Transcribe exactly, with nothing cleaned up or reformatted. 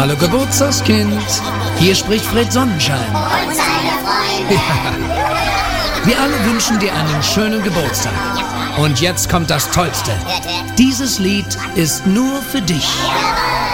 Hallo Geburtstagskind, hier spricht Fred Sonnenschein. Und seine Freunde. Wir alle wünschen dir einen schönen Geburtstag. Und jetzt kommt das Tollste. Dieses Lied ist nur für dich.